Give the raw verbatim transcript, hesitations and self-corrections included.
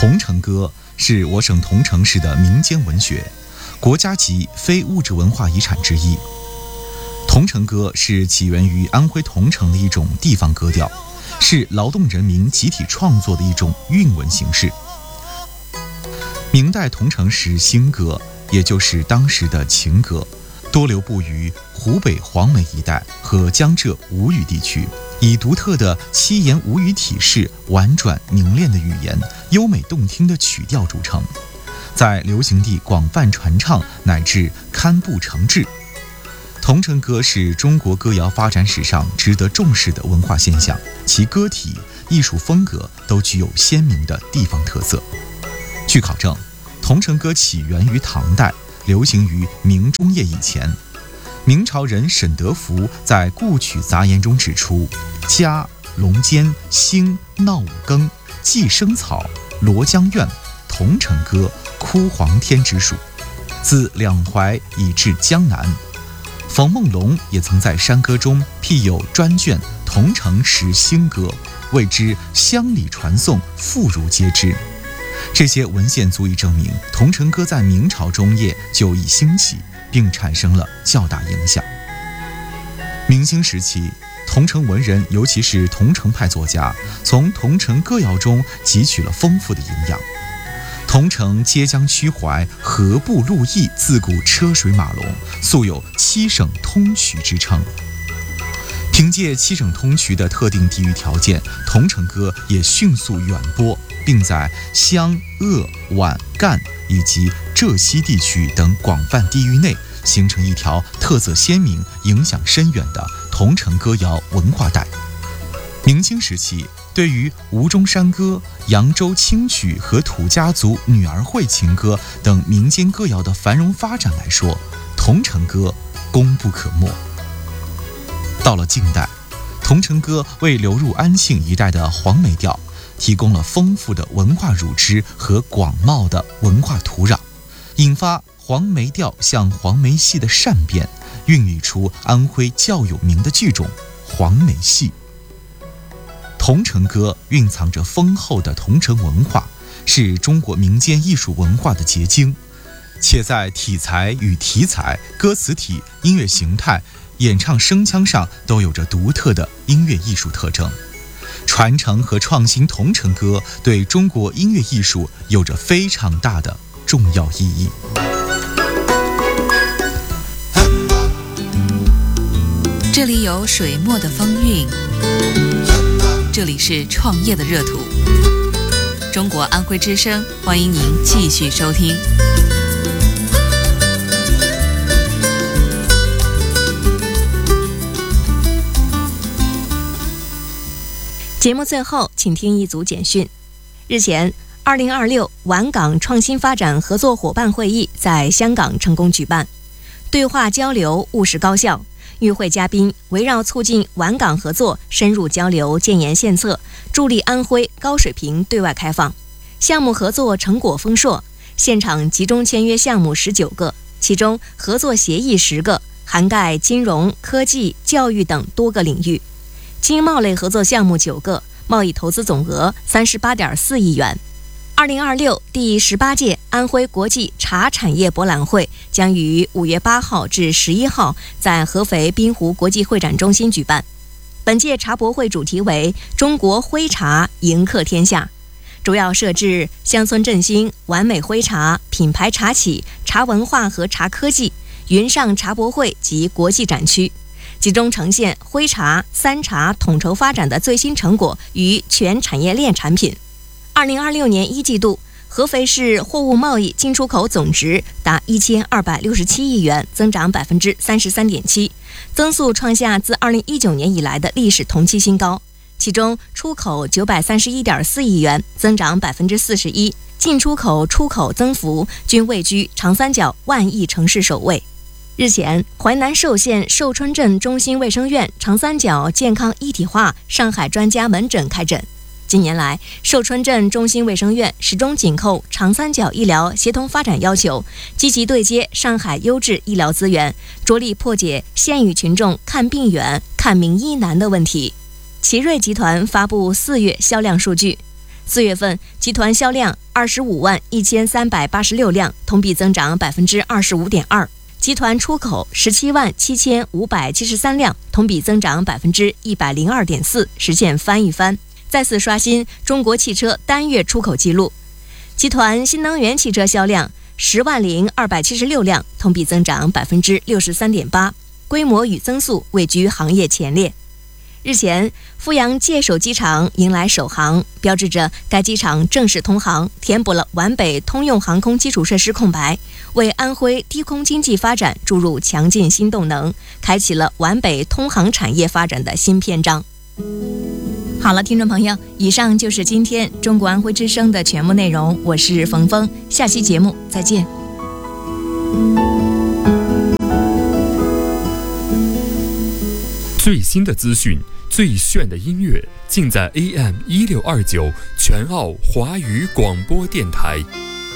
桐城歌是我省桐城市的民间文学，国家级非物质文化遗产之一。桐城歌是起源于安徽桐城的一种地方歌调，是劳动人民集体创作的一种韵文形式。明代桐城时新歌，也就是当时的情歌，多流布于湖北黄梅一带和江浙吴语地区，以独特的七言五语体式、婉转凝练的语言、优美动听的曲调著称，在流行地广泛传唱乃至刊布成志。桐城歌是中国歌谣发展史上值得重视的文化现象，其歌体、艺术风格都具有鲜明的地方特色。据考证，桐城歌起源于唐代，流行于明中叶以前。明朝人沈德福在《故曲杂言》中指出：嘉、龙间、兴、闹五更、寄生草、罗江苑、桐城歌、哭黄天之属，自两淮以至江南。冯梦龙也曾在山歌中辟有专卷《桐城时兴歌》，谓之乡里传颂，妇孺皆知。这些文献足以证明桐城歌在明朝中叶就已兴起，并产生了较大影响。明清时期，桐城文人，尤其是桐城派作家，从桐城歌谣中汲取了丰富的营养。桐城接江曲淮，河埠陆邑，自古车水马龙，素有七省通衢之称。凭借七省通衢的特定地域条件，桐城歌也迅速远播，并在湘、鄂、皖、赣以及浙西地区等广泛地域内形成一条特色鲜明、影响深远的桐城歌谣文化带。明清时期，对于吴中山歌、扬州清曲和土家族女儿会情歌等民间歌谣的繁荣发展来说，桐城歌功不可没。到了近代，桐城歌为流入安庆一带的黄梅调提供了丰富的文化乳汁和广袤的文化土壤，引发黄梅调向黄梅戏的善变，孕育出安徽较有名的剧种黄梅戏。桐城歌蕴藏着丰厚的桐城文化，是中国民间艺术文化的结晶，且在题材与题材、歌词体、音乐形态、演唱声腔上都有着独特的音乐艺术特征。传承和创新桐城歌对中国音乐艺术有着非常大的重要意义。 这里有水墨的风韵，这里是创业的热土。中国安徽之声，欢迎您继续收听。 节目最后，请听一组简讯。日前，二零二六皖港创新发展合作伙伴会议在香港成功举办，对话交流务实高效。与会嘉宾围绕促进皖港合作深入交流，建言献策，助力安徽高水平对外开放。项目合作成果丰硕，现场集中签约项目十九个，其中合作协议十个，涵盖金融、科技、教育等多个领域。经贸类合作项目九个，贸易投资总额三十八点四亿元。二零二六第十八届安徽国际茶产业博览会将于五月八号至十一号在合肥滨湖国际会展中心举办。本届茶博会主题为“中国徽茶迎客天下”，主要设置乡村振兴、完美徽茶、品牌茶企、茶文化和茶科技、云上茶博会及国际展区，集中呈现徽茶、三茶统筹发展的最新成果与全产业链产品。二零二六年一季度，合肥市货物贸易进出口总值达一千二百六十七亿元，增长百分之三十三点七，增速创下自二零一九年以来的历史同期新高。其中，出口九百三十一点四亿元，增长百分之四十一，进出口、出口增幅均位居长三角万亿城市首位。日前，淮南寿县寿春镇中心卫生院长三角健康一体化上海专家门诊开诊。近年来，寿春镇中心卫生院始终紧扣长三角医疗协同发展要求，积极对接上海优质医疗资源，着力破解县域群众看病远、看名医难的问题。奇瑞集团发布四月销量数据， 四月份，集团销量二十五万一千三百八十六辆，同比增长百分之二十五点二。集团出口十七万七千五百七十三辆，同比增长百分之一百零二点四，实现翻一番，再次刷新中国汽车单月出口纪录。集团新能源汽车销量十万零二百七十六辆，同比增长百分之六十三点八，规模与增速位居行业前列。日前，阜阳界首机场迎来首航，标志着该机场正式通航，填补了皖北通用航空基础设施空白，为安徽低空经济发展注入强劲新动能，开启了皖北通航产业发展的新篇章。好了，听众朋友，以上就是今天中国安徽之声的全部内容，我是冯峰，下期节目再见。 最新的资讯，最炫的音乐，尽在 A M 一六二九全澳华语广播电台。